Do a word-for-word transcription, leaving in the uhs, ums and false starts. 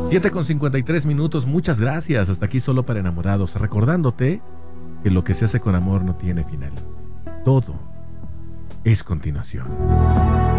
siete con cincuenta y tres minutos, muchas gracias. Hasta aquí Solo para Enamorados, recordándote que lo que se hace con amor no tiene final. Todo es continuación.